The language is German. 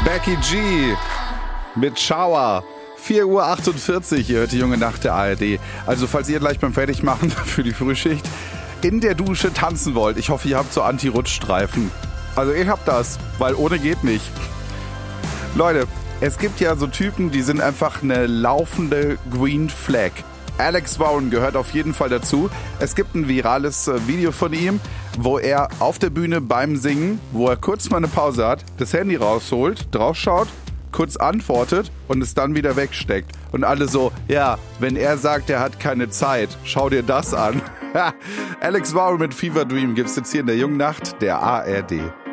Becky G mit Shower. 4:48 Uhr, ihr hört die junge Nacht der ARD. Also falls ihr gleich beim Fertigmachen für die Frühschicht in der Dusche tanzen wollt, ich hoffe, ihr habt so Anti-Rutschstreifen. Also ich hab das, weil ohne geht nicht. Leute, es gibt ja so Typen, die sind einfach eine laufende Green Flag. Alex Warren gehört auf jeden Fall dazu. Es gibt ein virales Video von ihm, wo er auf der Bühne beim Singen, wo er kurz mal eine Pause hat, das Handy rausholt, draufschaut, kurz antwortet und es dann wieder wegsteckt. Und alle so, ja, wenn er sagt, er hat keine Zeit, schau dir das an. Alex Warren mit Fever Dream gibt's jetzt hier in der jungen Nacht der ARD.